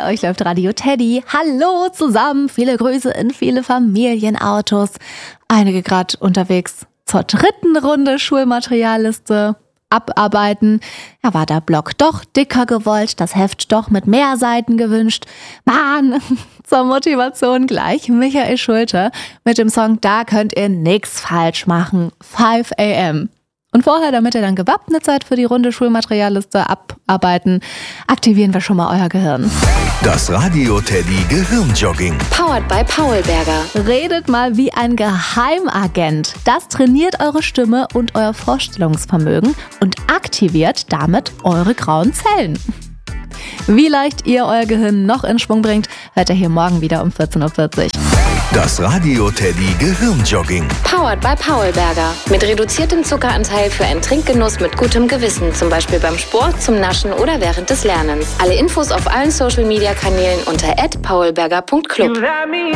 Bei euch läuft Radio Teddy. Hallo zusammen, viele Grüße in viele Familienautos. Einige gerade unterwegs zur 3. Runde Schulmaterialliste abarbeiten. Ja, war der Block doch dicker gewollt, das Heft doch mit mehr Seiten gewünscht. Mann, zur Motivation gleich Michael Schulte mit dem Song Da könnt ihr nix falsch machen, 5 AM. Und vorher, damit ihr dann gewappnet seid für die Runde Schulmaterialliste abarbeiten, aktivieren wir schon mal euer Gehirn. Das Radio Teddy Gehirnjogging. Powered by Paulberger. Redet mal wie ein Geheimagent. Das trainiert eure Stimme und euer Vorstellungsvermögen und aktiviert damit eure grauen Zellen. Wie leicht ihr euer Gehirn noch in Schwung bringt, hört ihr hier morgen wieder um 14.40 Uhr. Das Radio Teddy Gehirnjogging. Powered by Paulberger. Mit reduziertem Zuckeranteil für einen Trinkgenuss mit gutem Gewissen. Zum Beispiel beim Sport, zum Naschen oder während des Lernens. Alle Infos auf allen Social-Media-Kanälen unter @paulberger.club.